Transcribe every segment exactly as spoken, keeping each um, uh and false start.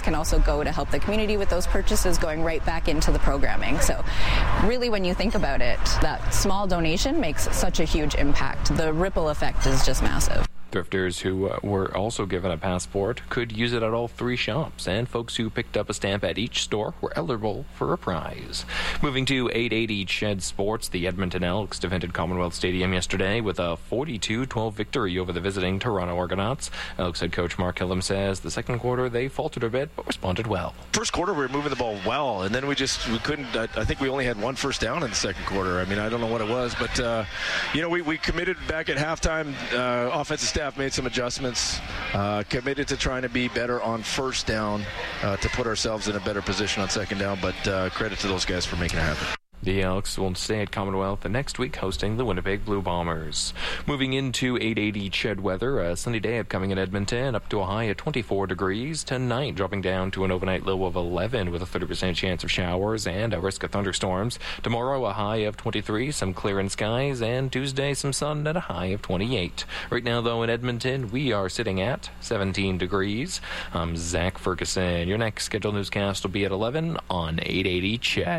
can also go to help the community with those purchases, going right back into the programming. So really, when you think about it, that small donation makes such a huge impact. The ripple effect is just massive. Thrifters who uh, were also given a passport could use it at all three shops, and folks who picked up a stamp at each store were eligible for a prize. Moving to eight eighty Ched Sports, the Edmonton Elks defended Commonwealth Stadium yesterday with a forty-two twelve victory over the visiting Toronto Argonauts. Elks head coach Mark Killam says the second quarter they faltered a bit but responded well. First quarter we were moving the ball well, and then we just we couldn't. I, I think we only had one first down in the second quarter. I mean, I don't know what it was, but uh, you know, we, we committed back at halftime. Uh, offensive staff made some adjustments, uh, committed to trying to be better on first down uh, to put ourselves in a better position on second down, but uh, credit to those guys for making it happen. The Elks will stay at Commonwealth the next week, hosting the Winnipeg Blue Bombers. Moving into eight eighty Ched weather, a sunny day upcoming in Edmonton, up to a high of twenty-four degrees. Tonight, dropping down to an overnight low of eleven with a thirty percent chance of showers and a risk of thunderstorms. Tomorrow, a high of twenty-three, some clearing skies, and Tuesday, some sun at a high of twenty-eight. Right now, though, in Edmonton, we are sitting at seventeen degrees. I'm Zach Ferguson. Your next scheduled newscast will be at eleven on eight eighty Ched.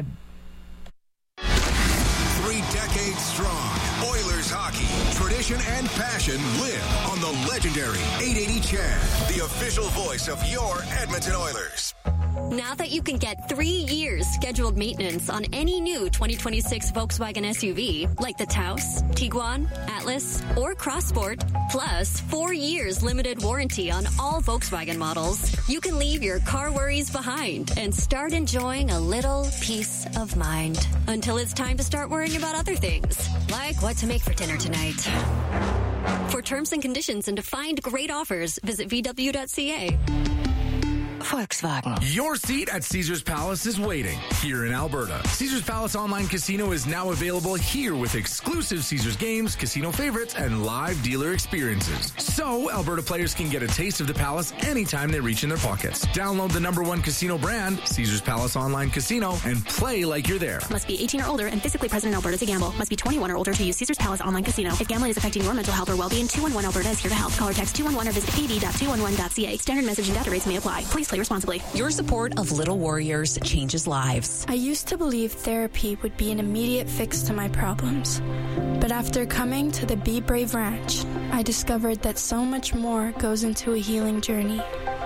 Three decades strong, Oilers hockey, tradition and passion live on the legendary eight eighty Ched, the official voice of your Edmonton Oilers. Now that you can get three years scheduled maintenance on any new twenty twenty-six Volkswagen S U V, like the Taos, Tiguan, Atlas, or Crossport, plus four years limited warranty on all Volkswagen models, you can leave your car worries behind and start enjoying a little peace of mind until it's time to start worrying about other things, like what to make for dinner tonight. For terms and conditions and to find great offers, visit v w dot c a. Volkswagen. Your seat at Caesars Palace is waiting here in Alberta. Caesars Palace Online Casino is now available here with exclusive Caesars games, casino favorites, and live dealer experiences. So Alberta players can get a taste of the Palace anytime they reach in their pockets. Download the number one casino brand, Caesars Palace Online Casino, and play like you're there. Must be eighteen or older and physically present in Alberta to gamble. Must be twenty-one or older to use Caesars Palace Online Casino. If gambling is affecting your mental health or well-being, two one one Alberta is here to help. Call or text two one one or visit a b dot two one one dot c a. Standard message and data rates may apply. Please play responsibly. Your support of Little Warriors changes lives. I used to believe therapy would be an immediate fix to my problems. But after coming to the Be Brave Ranch, I discovered that so much more goes into a healing journey.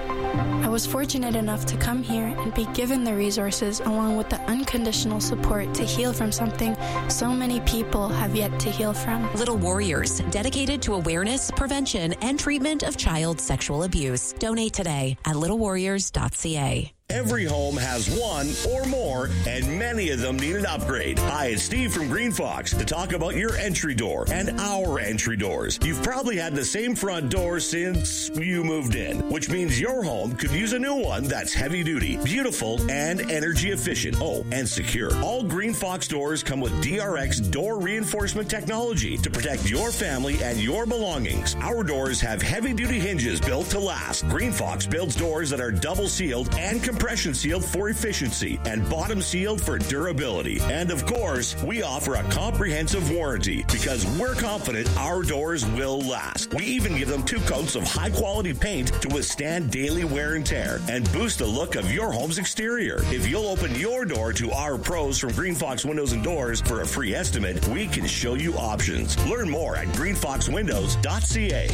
I was fortunate enough to come here and be given the resources along with the unconditional support to heal from something so many people have yet to heal from. Little Warriors, dedicated to awareness, prevention, and treatment of child sexual abuse. Donate today at little warriors dot c a. Every home has one or more, and many of them need an upgrade. Hi, it's Steve from Green Fox to talk about your entry door and our entry doors. You've probably had the same front door since you moved in, which means your home could use a new one that's heavy duty, beautiful, and energy efficient. Oh, and secure. All Green Fox doors come with D R X door reinforcement technology to protect your family and your belongings. Our doors have heavy duty hinges built to last. Green Fox builds doors that are double sealed and compressed. Compression sealed for efficiency and bottom sealed for durability. And of course, we offer a comprehensive warranty because we're confident our doors will last. We even give them two coats of high quality paint to withstand daily wear and tear and boost the look of your home's exterior. If you'll open your door to our pros from Green Fox Windows and Doors for a free estimate, we can show you options. Learn more at green fox windows dot c a.